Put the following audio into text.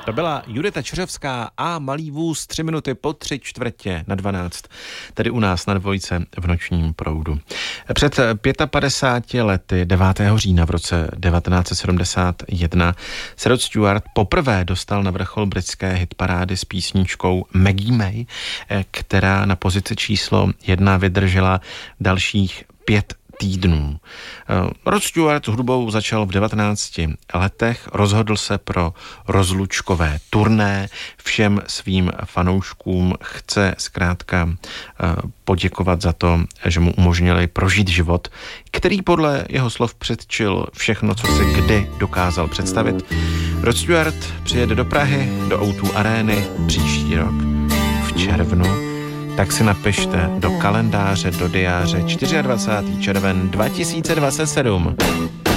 To byla Judita Čeřovská a Malý vůz 3 minuty po 3:45, tedy u nás na Dvojce v nočním proudu. Před 55 lety, 9. října v roce 1971, se Rod Stewart poprvé dostal na vrchol britské hitparády s písničkou Maggie May, která na pozici číslo 1 vydržela dalších 5 týdnů. Rod Stewart s hudbou začal v 19 letech, rozhodl se pro rozlučkové turné, všem svým fanouškům chce zkrátka poděkovat za to, že mu umožnili prožít život, který podle jeho slov předčil všechno, co si kdy dokázal představit. Rod Stewart přijede do Prahy, do O2 arény příští rok v červnu. Tak si napište do kalendáře, do diáře 24. červen 2027.